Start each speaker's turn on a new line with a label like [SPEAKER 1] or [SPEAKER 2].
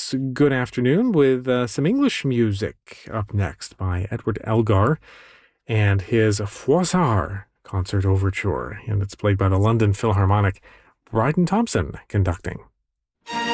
[SPEAKER 1] this good afternoon with some English music up next by Edward Elgar and his Froissart Concert Overture, and it's played by the London Philharmonic. Bryden Thompson conducting.